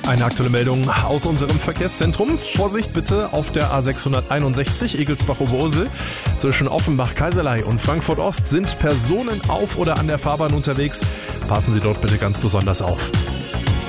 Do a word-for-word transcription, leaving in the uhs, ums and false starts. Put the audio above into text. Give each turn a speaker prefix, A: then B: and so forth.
A: Eine aktuelle Meldung aus unserem Verkehrszentrum. Vorsicht bitte auf der A sechshunderteinundsechzig Egelsbach-Oberursel. Zwischen Offenbach-Kaiserlei und Frankfurt-Ost sind Personen auf oder an der Fahrbahn unterwegs. Passen Sie dort bitte ganz besonders auf.